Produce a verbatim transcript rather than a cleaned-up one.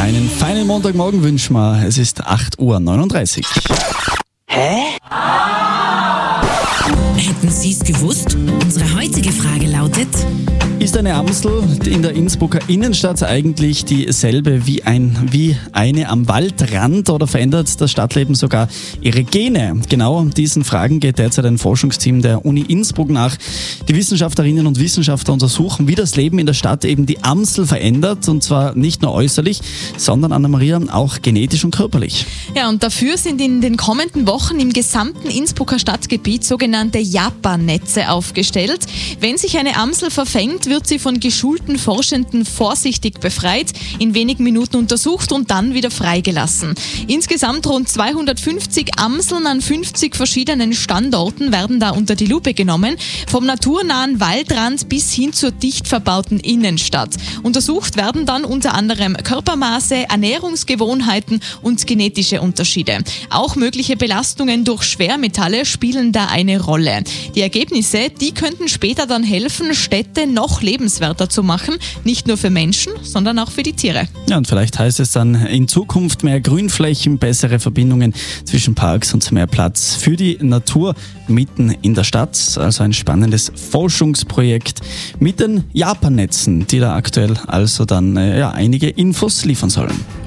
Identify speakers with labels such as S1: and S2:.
S1: Einen feinen Montagmorgen wünschen wir. Es ist acht Uhr neununddreißig.
S2: Hä?
S3: Hätten Sie es gewusst? Unsere heutige Frage lautet:
S1: Ist eine Amsel in der Innsbrucker Innenstadt eigentlich dieselbe wie, ein, wie eine am Waldrand oder verändert das Stadtleben sogar ihre Gene? Genau diesen Fragen geht derzeit ein Forschungsteam der Uni Innsbruck nach. Die Wissenschaftlerinnen und Wissenschaftler untersuchen, wie das Leben in der Stadt eben die Amsel verändert, und zwar nicht nur äußerlich, sondern, Anna-Maria, auch genetisch und körperlich.
S4: Ja, und dafür sind in den kommenden Wochen im gesamten Innsbrucker Stadtgebiet sogenannte Japannetze aufgestellt. Wenn sich eine Amsel verfängt, wird sie von geschulten Forschenden vorsichtig befreit, in wenigen Minuten untersucht und dann wieder freigelassen. Insgesamt rund zweihundertfünfzig Amseln an fünfzig verschiedenen Standorten werden da unter die Lupe genommen, vom naturnahen Waldrand bis hin zur dicht verbauten Innenstadt. Untersucht werden dann unter anderem Körpermaße, Ernährungsgewohnheiten und genetische Unterschiede. Auch mögliche Belastungen durch Schwermetalle spielen da eine Rolle. Die Ergebnisse, die könnten später dann helfen, Städte noch lebenswerter zu machen, nicht nur für Menschen, sondern auch für die Tiere.
S1: Ja, und vielleicht heißt es dann in Zukunft mehr Grünflächen, bessere Verbindungen zwischen Parks und mehr Platz für die Natur mitten in der Stadt. Also ein spannendes Forschungsprojekt mit den Japannetzen, die da aktuell also dann äh, ja, einige Infos liefern sollen.